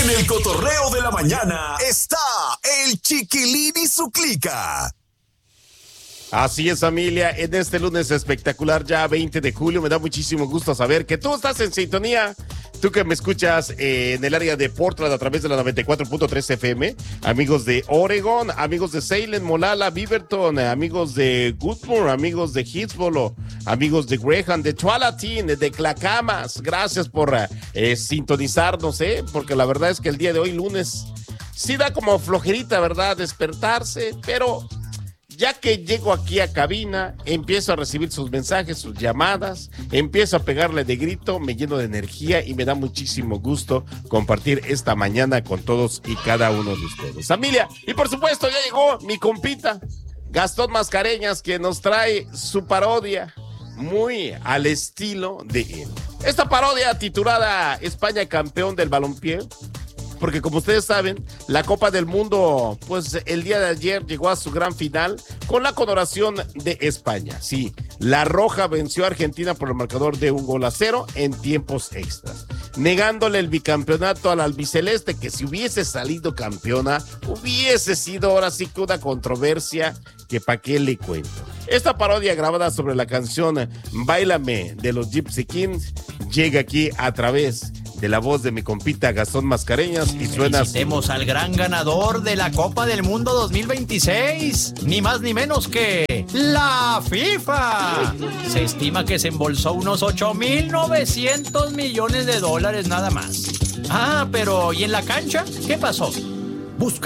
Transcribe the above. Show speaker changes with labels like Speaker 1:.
Speaker 1: En el cotorreo de la mañana está el Chiquilín y su clica.
Speaker 2: Así es, familia, en este lunes espectacular, ya 20 de julio, me da muchísimo gusto saber que tú estás en sintonía, tú que me escuchas en el área de Portland a través de la 94.3 FM, amigos de Oregon, amigos de Salem, Molalla, Beaverton, amigos de Goodmoor, amigos de Hillsboro, amigos de Graham, de Tualatin, de Clacamas, gracias por sintonizarnos, porque la verdad es que el día de hoy, lunes, sí da como flojerita, ¿verdad?, despertarse, pero... Ya que llego aquí a cabina, empiezo a recibir sus mensajes, sus llamadas, empiezo a pegarle de grito, me lleno de energía y me da muchísimo gusto compartir esta mañana con todos y cada uno de ustedes. Familia, y por supuesto ya llegó mi compita, Gastón Mascareñas, que nos trae su parodia muy al estilo de él. Esta parodia titulada España campeón del balompié, porque como ustedes saben, la Copa del Mundo, pues el día de ayer llegó a su gran final con la coronación de España. Sí, la Roja venció a Argentina por el marcador de 1-0 en tiempos extras, negándole el bicampeonato al albiceleste, que si hubiese salido campeona, hubiese sido ahora sí que una controversia que pa' qué le cuento. Esta parodia grabada sobre la canción Báilame de los Gypsy Kings llega aquí a través de la voz de mi compita Gastón Mascareñas y suena...
Speaker 3: Felicitemos al gran ganador de la Copa del Mundo 2026, ni más ni menos que la FIFA. Se estima que se embolsó unos 8.900 millones de dólares nada más. Ah, pero ¿y en la cancha? ¿Qué pasó?